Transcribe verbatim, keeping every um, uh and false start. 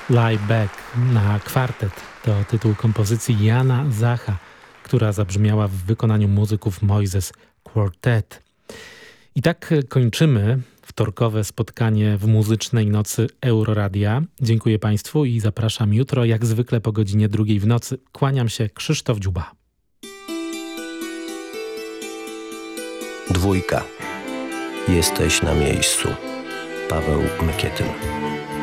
Lie Back na kwartet to tytuł kompozycji Jana Zacha, która zabrzmiała w wykonaniu muzyków Moises Quartet. I tak kończymy wtorkowe spotkanie w muzycznej nocy Euroradia. Dziękuję Państwu i zapraszam jutro, jak zwykle po godzinie drugiej w nocy. Kłaniam się, Krzysztof Dziuba. Dwójka. Jesteś na miejscu. Paweł Mykietyn.